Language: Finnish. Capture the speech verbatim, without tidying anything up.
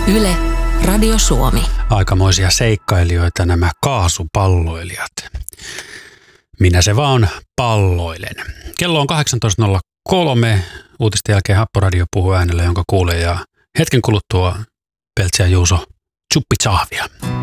Yle, Radio Suomi. Aikamoisia seikkailijoita nämä kaasupalloilijat. Minä se vaan palloilen. Kello on kahdeksantoista nolla kolme. Uutisten jälkeen Happoradio puhuu äänellä, jonka kuulee. Ja hetken kuluttua Peltsi ja Juuso tsuppitsahvia.